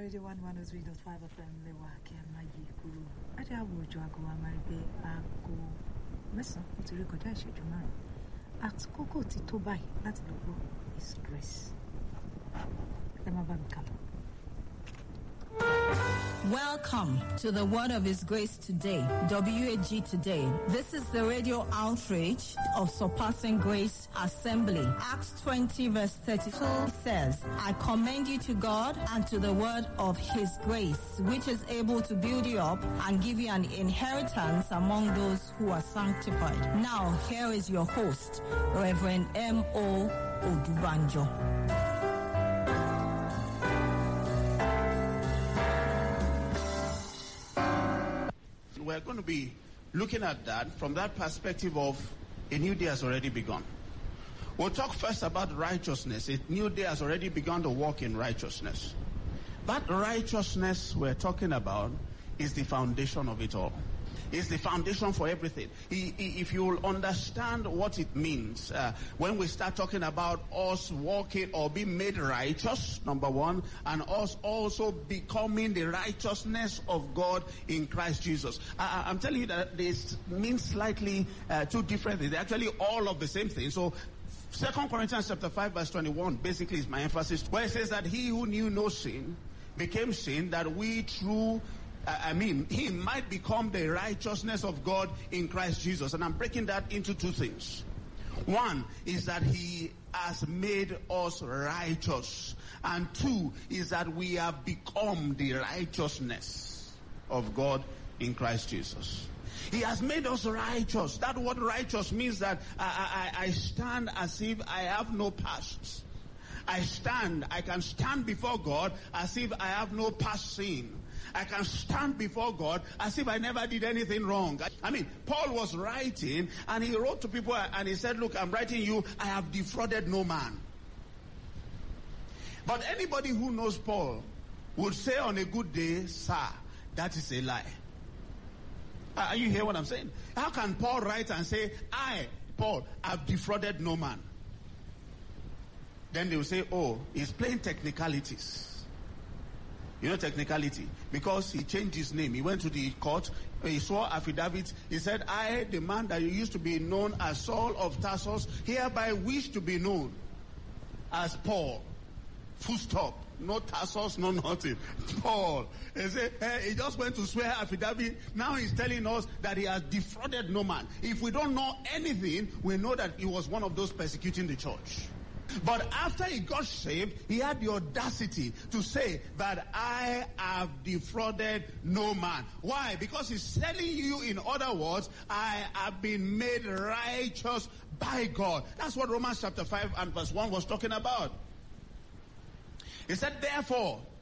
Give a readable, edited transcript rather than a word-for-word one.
Radio 103.5 FM lewa ke mayi kúrò. Ade àwùjọ ago wa máa gbé aago 9 ó ti rí kọjá ìṣẹ́jú 5. Àkókò ti tó báyìí láti lọ gbọ́ His Grace. Ẹ má bá mi kà lọ. Welcome to the Word of His Grace today, WAG Today. This is the radio outreach of Surpassing Grace Assembly. Acts 20 verse 32 says, I commend you to God and to the word of His grace, which is able to build you up and give you an inheritance among those who are sanctified. Now, here is your host, Reverend M.O. Odubanjo. We're going to be looking at that from that perspective of a new day has already begun. We'll talk first about righteousness. A new day has already begun to walk in righteousness. That righteousness we're talking about is the foundation of it all. It's the foundation for everything. If you'll understand what it means, when we start talking about us walking or being made righteous, number one, and us also becoming the righteousness of God in Christ Jesus. I'm telling you that this means slightly two different things. They're actually all of the same thing. So 2 Corinthians chapter 5 verse 21 basically is my emphasis, where it says that he who knew no sin became sin, that we through he might become the righteousness of God in Christ Jesus. And I'm breaking that into two things. One is that he has made us righteous. And two is that we have become the righteousness of God in Christ Jesus. He has made us righteous. That word righteous means that I stand as if I have no past. I can stand before God as if I have no past sin. I can stand before God as if I never did anything wrong. Paul was writing and he wrote to people and he said, look, I'm writing you, I have defrauded no man. But anybody who knows Paul would say on a good day, sir, that is a lie. Are you hear what I'm saying? How can Paul write and say, I, Paul, have defrauded no man? Then they will say, oh, he's playing technicalities. You know technicality? Because he changed his name. He went to the court, he swore affidavit. He said, I, the man that used to be known as Saul of Tarsus, hereby wish to be known as Paul. Full stop. No Tarsus, no nothing. Paul. He said, he just went to swear affidavit. Now he's telling us that he has defrauded no man. If we don't know anything, we know that he was one of those persecuting the church. But after he got saved, he had the audacity to say that I have defrauded no man. Why? Because he's telling you, in other words, I have been made righteous by God. That's what Romans chapter 5 and verse 1 was talking about. He said, therefore,